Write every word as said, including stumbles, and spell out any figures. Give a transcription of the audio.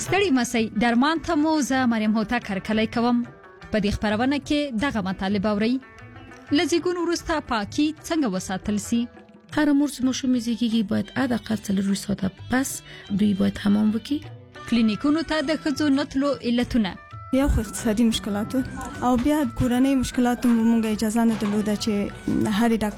ستړي مسئ درمان ته مو زه مریم هوتک هرکلی کوم. په دې خپرونه کې دغه مطالب اورئ. له زیږون وروسته پاکي څنګه وساتل سي؟ هر مور چې ماشوم زیږیږي باید حداقل څلور ساعته پس دوی باید حمام وکړي. کلینیکونو ته د ښځو نه تلو علتونه، یو خو اقتصادي مشکلاتو او بیا کورنۍ مشکلاتو مونږه اجازه نه درلوده چې هر ډاکټر